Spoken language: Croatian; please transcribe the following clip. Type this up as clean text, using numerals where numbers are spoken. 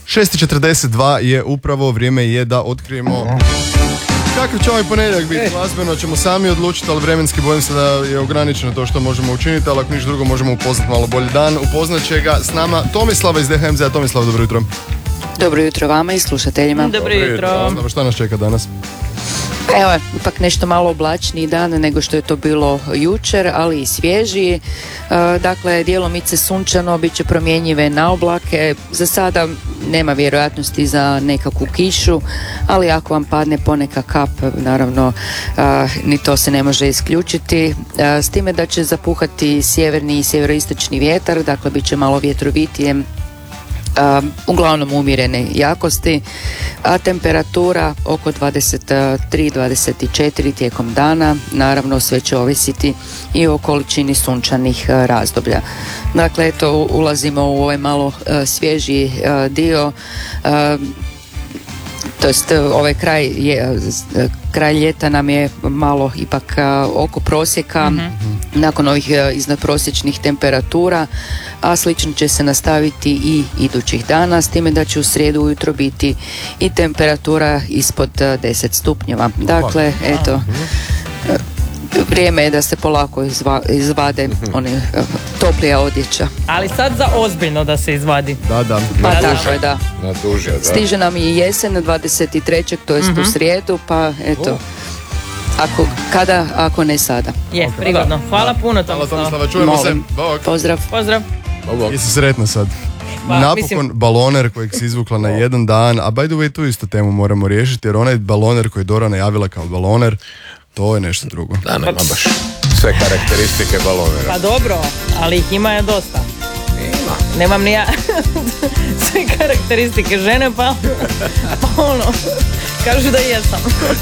6:42 je upravo, vrijeme je da otkrijemo kakav će ovaj ponedjeljak biti. Glazbeno ćemo sami odlučiti, ali vremenski bojim se da je ograničeno to što možemo učiniti, ali ako ništa drugo možemo upoznati malo bolji dan. Upoznat će ga s nama Tomislava iz DHMZ-a. Tomislava, dobro jutro. Dobro jutro vama i slušateljima. Dobro jutro. Šta nas čeka danas? Evo, ipak nešto malo oblačniji dan nego što je to bilo jučer, ali i svježiji. Dakle, djelomice sunčano, bit će promjenjive na oblake. Za sada nema vjerojatnosti za nekakvu kišu, ali ako vam padne poneka kap, naravno, ni to se ne može isključiti. S time da će zapuhati sjeverni i sjeveroistočni vjetar, dakle, bit će malo vjetrovitije, uglavnom umjerene jakosti, a temperatura oko 23-24 tijekom dana. Naravno, sve će ovisiti i o količini sunčanih razdoblja. Dakle, eto, ulazimo u ovaj malo svježiji dio, to jest ovaj kraj ljeta nam je malo ipak oko prosjeka, nakon ovih iznadprosječnih temperatura, a slično će se nastaviti i idućih dana, s time da će u srijedu ujutro biti i temperatura ispod 10 stupnjeva. Dakle, eto, vrijeme je da se polako izvade one toplija odjeća. Ali sad za ozbiljno da se izvadi. Da. Pa tako je, da. Na duže, da. Stiže nam i jesen 23. to jest u srijedu, pa eto. Ako ne sada. Je, prigodno. Hvala puno, Tomislava. Čujemo se. Bog. Pozdrav. Jesi sretna sad? Napokon baloner kojeg si izvukla na jedan dan, a by the way tu isto temu moramo riješiti, jer onaj baloner koji je Dora najavila kao baloner, to je nešto drugo. Da, nema baš sve karakteristike balonera. Pa dobro, ali ih ima dosta. Ima. Nemam ni ja sve karakteristike žene, pa ono, kažu da jesam.